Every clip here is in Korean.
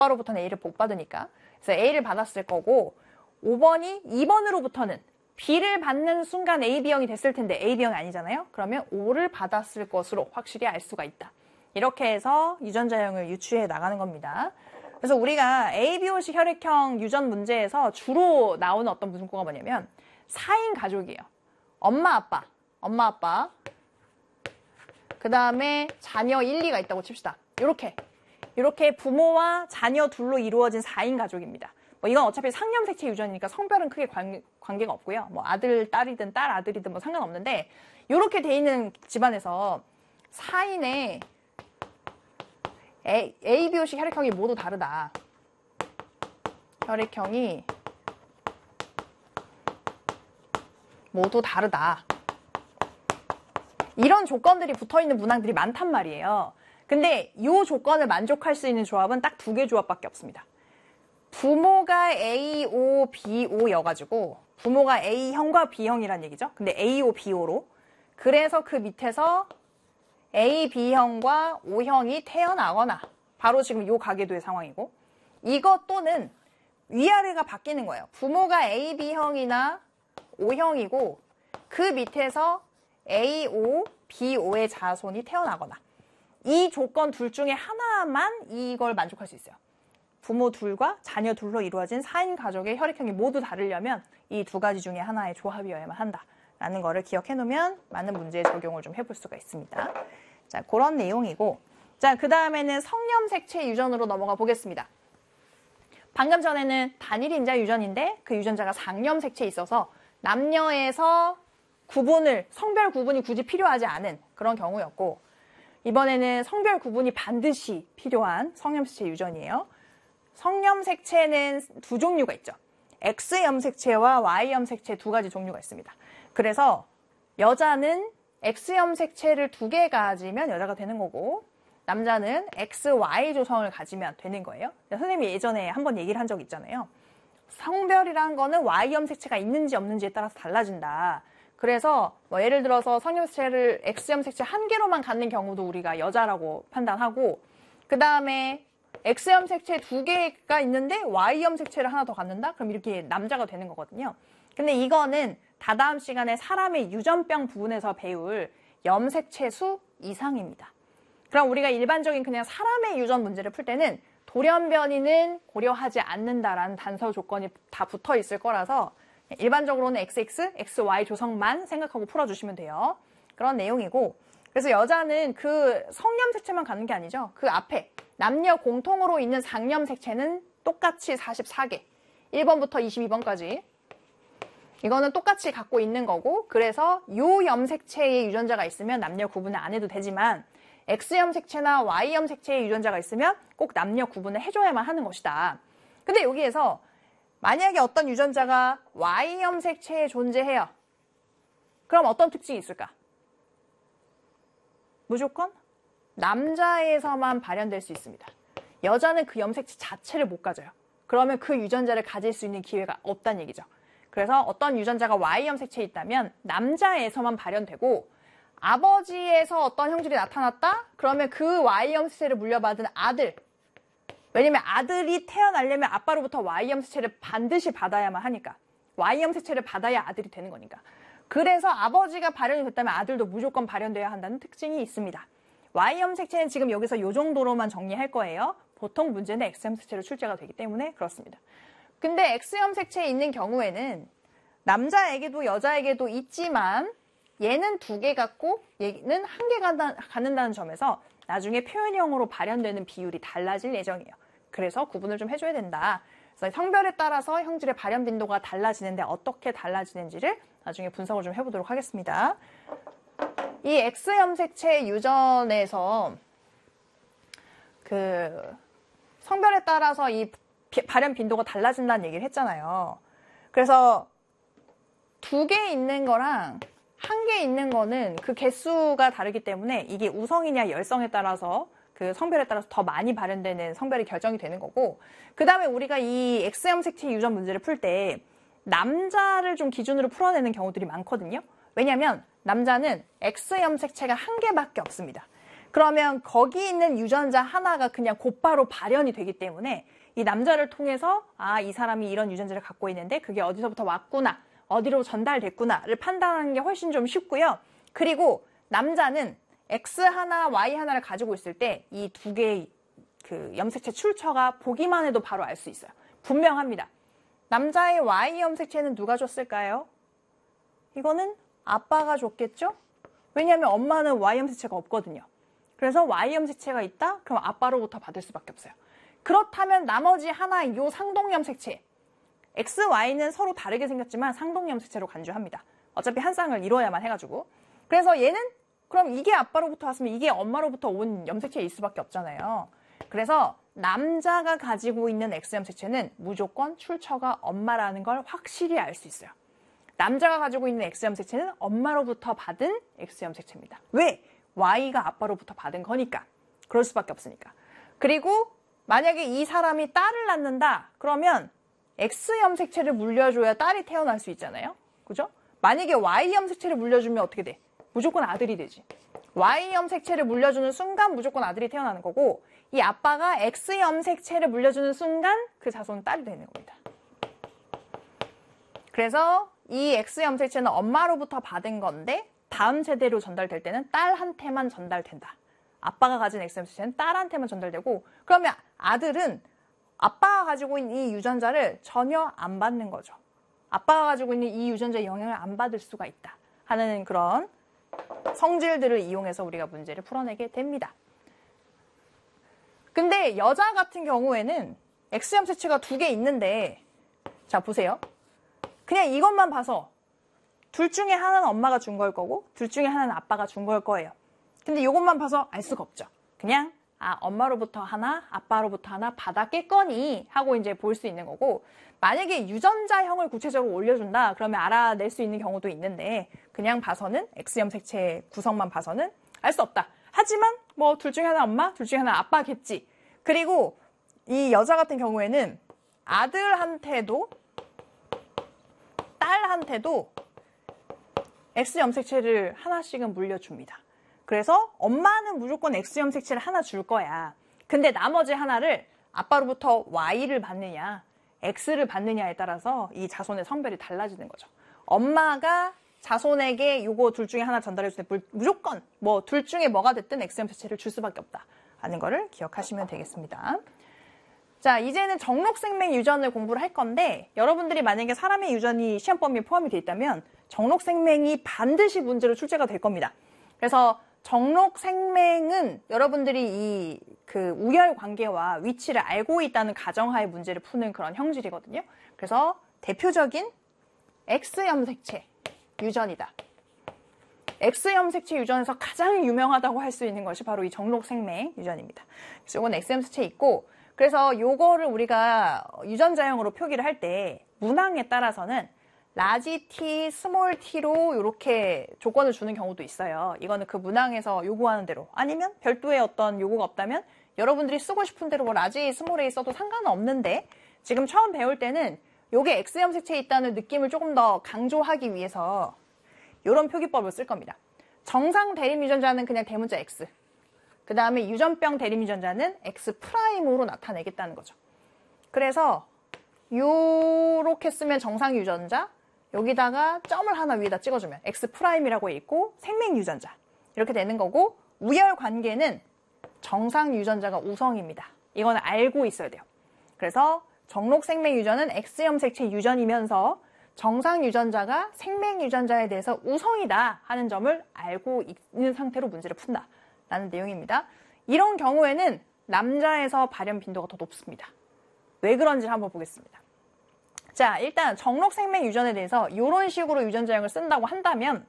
아빠로부터는 A를 못 받으니까. 그래서 A를 받았을 거고 5번이 2번으로부터는 B를 받는 순간 A, B형이 됐을 텐데 A, B형이 아니잖아요. 그러면 O를 받았을 것으로 확실히 알 수가 있다. 이렇게 해서 유전자형을 유추해 나가는 겁니다. 그래서 우리가 ABO식 혈액형 유전 문제에서 주로 나오는 어떤 문구가 뭐냐면 4인 가족이에요. 엄마, 아빠. 그 다음에 자녀 1, 2가 있다고 칩시다. 이렇게 부모와 자녀 둘로 이루어진 4인 가족입니다. 뭐 이건 어차피 상념색체 유전이니까 성별은 크게 관계가 없고요. 뭐 아들, 딸이든 딸, 아들이든 뭐 상관없는데 이렇게 돼 있는 집안에서 4인의 ABO식 혈액형이 모두 다르다. 혈액형이 모두 다르다. 이런 조건들이 붙어있는 문항들이 많단 말이에요. 근데 이 조건을 만족할 수 있는 조합은 딱 2개 조합밖에 없습니다. 부모가 AO, BO여가지고 부모가 A형과 B형이란 얘기죠. 근데 AO, BO로. 그래서 그 밑에서 A, B형과 O형이 태어나거나 바로 지금 요 가계도의 상황이고 이것 또는 위아래가 바뀌는 거예요. 부모가 A, B형이나 O형이고 그 밑에서 AO, BO의 자손이 태어나거나 이 조건 둘 중에 하나만 이걸 만족할 수 있어요. 부모 둘과 자녀 둘로 이루어진 4인 가족의 혈액형이 모두 다르려면 이 2가지 중에 하나의 조합이어야만 한다라는 거를 기억해 놓으면 많은 문제에 적용을 좀 해볼 수가 있습니다. 자, 그런 내용이고 자, 그 다음에는 성념색체 유전으로 넘어가 보겠습니다. 방금 전에는 단일 인자 유전인데 그 유전자가 상념색체에 있어서 남녀에서 성별 구분이 굳이 필요하지 않은 그런 경우였고 이번에는 성별 구분이 반드시 필요한 성념색체 유전이에요. 성념색체는 2종류가 있죠. X염색체와 Y염색체 2가지 종류가 있습니다. 그래서 여자는 X염색체를 2개 가지면 여자가 되는 거고 남자는 XY 조성을 가지면 되는 거예요. 선생님이 예전에 한번 얘기를 한 적 있잖아요. 성별이란 거는 Y염색체가 있는지 없는지에 따라서 달라진다. 그래서 뭐 예를 들어서 성염색체를 X염색체 1개로만 갖는 경우도 우리가 여자라고 판단하고 그 다음에 X염색체 2개가 있는데 Y염색체를 하나 더 갖는다? 그럼 이렇게 남자가 되는 거거든요. 근데 이거는 다다음 시간에 사람의 유전병 부분에서 배울 염색체 수 이상입니다. 그럼 우리가 일반적인 그냥 사람의 유전 문제를 풀 때는 돌연변이는 고려하지 않는다라는 단서 조건이 다 붙어 있을 거라서 일반적으로는 XX, XY 조성만 생각하고 풀어주시면 돼요. 그런 내용이고 그래서 여자는 그 성염색체만 갖는 게 아니죠. 그 앞에 남녀 공통으로 있는 상염색체는 똑같이 44개 1번부터 22번까지 이거는 똑같이 갖고 있는 거고 그래서 요 염색체의 유전자가 있으면 남녀 구분을 안 해도 되지만 X염색체나 Y염색체의 유전자가 있으면 꼭 남녀 구분을 해줘야만 하는 것이다. 근데 여기에서 만약에 어떤 유전자가 Y염색체에 존재해요. 그럼 어떤 특징이 있을까? 무조건 남자에서만 발현될 수 있습니다. 여자는 그 염색체 자체를 못 가져요. 그러면 그 유전자를 가질 수 있는 기회가 없다는 얘기죠. 그래서 어떤 유전자가 Y염색체에 있다면 남자에서만 발현되고 아버지에서 어떤 형질이 나타났다? 그러면 그 Y염색체를 물려받은 아들 왜냐면 아들이 태어나려면 아빠로부터 Y염색체를 반드시 받아야만 하니까 Y염색체를 받아야 아들이 되는 거니까 그래서 아버지가 발현이 됐다면 아들도 무조건 발현돼야 한다는 특징이 있습니다. Y염색체는 지금 여기서 이 정도로만 정리할 거예요. 보통 문제는 X염색체로 출제가 되기 때문에 그렇습니다. 근데 X염색체에 있는 경우에는 남자에게도 여자에게도 있지만 얘는 2개 갖고 얘는 1개 갖는다는 점에서 나중에 표현형으로 발현되는 비율이 달라질 예정이에요. 그래서 구분을 좀 해줘야 된다. 그래서 성별에 따라서 형질의 발현 빈도가 달라지는데 어떻게 달라지는지를 나중에 분석을 좀 해보도록 하겠습니다. 이 X염색체 유전에서 그 성별에 따라서 이 발현 빈도가 달라진다는 얘기를 했잖아요. 그래서 2개 있는 거랑 1개 있는 거는 그 개수가 다르기 때문에 이게 우성이냐 열성에 따라서 그 성별에 따라서 더 많이 발현되는 성별이 결정이 되는 거고 그 다음에 우리가 이 X염색체 유전 문제를 풀 때 남자를 좀 기준으로 풀어내는 경우들이 많거든요. 왜냐하면 남자는 X염색체가 1개밖에 없습니다. 그러면 거기 있는 유전자 하나가 그냥 곧바로 발현이 되기 때문에 이 남자를 통해서 이 사람이 이런 유전자를 갖고 있는데 그게 어디서부터 왔구나, 어디로 전달됐구나를 판단하는 게 훨씬 좀 쉽고요. 그리고 남자는 X 하나, Y 하나를 가지고 있을 때 이 두 개의 그 염색체 출처가 보기만 해도 바로 알 수 있어요. 분명합니다. 남자의 Y 염색체는 누가 줬을까요? 이거는 아빠가 줬겠죠? 왜냐하면 엄마는 Y 염색체가 없거든요. 그래서 Y 염색체가 있다? 그럼 아빠로부터 받을 수밖에 없어요. 그렇다면 나머지 하나 요 상동 염색체 X, Y는 서로 다르게 생겼지만 상동 염색체로 간주합니다. 어차피 한 쌍을 이루어야만 해가지고. 그래서 얘는 그럼 이게 아빠로부터 왔으면 이게 엄마로부터 온 염색체일 수밖에 없잖아요. 그래서 남자가 가지고 있는 X 염색체는 무조건 출처가 엄마라는 걸 확실히 알 수 있어요. 남자가 가지고 있는 X 염색체는 엄마로부터 받은 X 염색체입니다. 왜? Y가 아빠로부터 받은 거니까. 그럴 수밖에 없으니까. 그리고 만약에 이 사람이 딸을 낳는다 그러면 X 염색체를 물려줘야 딸이 태어날 수 있잖아요. 그죠? 만약에 Y 염색체를 물려주면 어떻게 돼? 무조건 아들이 되지. Y 염색체를 물려주는 순간 무조건 아들이 태어나는 거고 이 아빠가 X 염색체를 물려주는 순간 그 자손은 딸이 되는 겁니다. 그래서 이 X 염색체는 엄마로부터 받은 건데 다음 세대로 전달될 때는 딸한테만 전달된다. 아빠가 가진 X 염색체는 딸한테만 전달되고 그러면 아들은 아빠가 가지고 있는 이 유전자를 전혀 안 받는 거죠. 아빠가 가지고 있는 이 유전자의 영향을 안 받을 수가 있다 하는 그런 성질들을 이용해서 우리가 문제를 풀어내게 됩니다. 근데 여자 같은 경우에는 X 염색체가 2개 있는데 자 보세요. 그냥 이것만 봐서 둘 중에 하나는 엄마가 준 걸 거고 둘 중에 하나는 아빠가 준 걸 거예요. 근데 이것만 봐서 알 수가 없죠. 그냥 엄마로부터 하나, 아빠로부터 하나 받았겠거니 하고 이제 볼 수 있는 거고 만약에 유전자형을 구체적으로 올려준다 그러면 알아낼 수 있는 경우도 있는데 그냥 봐서는 X 염색체 구성만 봐서는 알 수 없다. 하지만 뭐 둘 중에 하나 엄마, 둘 중에 하나 아빠겠지. 그리고 이 여자 같은 경우에는 아들한테도 딸한테도 X 염색체를 하나씩은 물려줍니다. 그래서 엄마는 무조건 X 염색체를 하나 줄 거야. 근데 나머지 하나를 아빠로부터 Y를 받느냐 X를 받느냐에 따라서 이 자손의 성별이 달라지는 거죠. 엄마가 자손에게 요거 둘 중에 하나 전달해 줄 때 무조건 뭐 둘 중에 뭐가 됐든 X 염색체를 줄 수밖에 없다 하는 거를 기억하시면 되겠습니다. 자, 이제는 정록생명 유전을 공부를 할 건데 여러분들이 만약에 사람의 유전이 시험 범위에 포함이 되어 있다면 정록생명이 반드시 문제로 출제가 될 겁니다. 그래서 정록생명은 여러분들이 이 그 우열 관계와 위치를 알고 있다는 가정하에 문제를 푸는 그런 형질이거든요. 그래서 대표적인 X 염색체 유전이다. X 염색체 유전에서 가장 유명하다고 할 수 있는 것이 바로 이 정록생명 유전입니다. 그래서 이건 X 염색체 있고 그래서 요거를 우리가 유전자형으로 표기를 할 때 문항에 따라서는 라지 T, 스몰 T로 이렇게 조건을 주는 경우도 있어요. 이거는 그 문항에서 요구하는 대로 아니면 별도의 어떤 요구가 없다면 여러분들이 쓰고 싶은 대로 뭐 라지, 스몰 A 써도 상관은 없는데 지금 처음 배울 때는 요게 X 염색체에 있다는 느낌을 조금 더 강조하기 위해서 이런 표기법을 쓸 겁니다. 정상 대립 유전자는 그냥 대문자 X. 그 다음에 유전병 대립 유전자는 X'으로 나타내겠다는 거죠. 그래서 요렇게 쓰면 정상 유전자, 여기다가 점을 하나 위에다 찍어주면 X'이라고 있고 생명 유전자 이렇게 되는 거고 우열 관계는 정상 유전자가 우성입니다. 이건 알고 있어야 돼요. 그래서 정록 생명 유전은 X 염색체 유전이면서 정상 유전자가 생명 유전자에 대해서 우성이다 하는 점을 알고 있는 상태로 문제를 푼다 라는 내용입니다. 이런 경우에는 남자에서 발현 빈도가 더 높습니다. 왜 그런지 한번 보겠습니다. 자, 일단 정록 생명 유전에 대해서 이런 식으로 유전자형을 쓴다고 한다면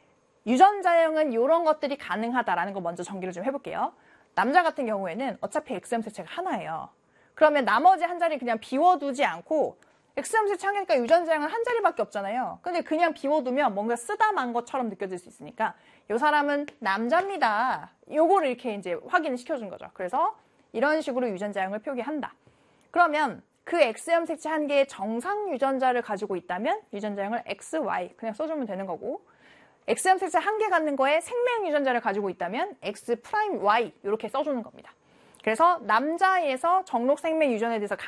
유전자형은 이런 것들이 가능하다라는 거 먼저 정리를 좀 해볼게요. 남자 같은 경우에는 어차피 X 염색체가 하나예요. 그러면 나머지 한 자리 그냥 비워두지 않고 X 염색체 하니까 유전자형은 한 자리밖에 없잖아요. 근데 그냥 비워두면 뭔가 쓰다 만 것처럼 느껴질 수 있으니까 이 사람은 남자입니다. 요거를 이렇게 이제 확인을 시켜준 거죠. 그래서 이런 식으로 유전자형을 표기한다. 그러면 그 X 염색체 한 개의 정상 유전자를 가지고 있다면 유전자형을 XY 그냥 써주면 되는 거고 X함수에서 한 개 갖는 거에 생명 유전자를 가지고 있다면 X 프라임 Y 이렇게 써주는 겁니다. 그래서 남자에서 정록 생명 유전에 대해서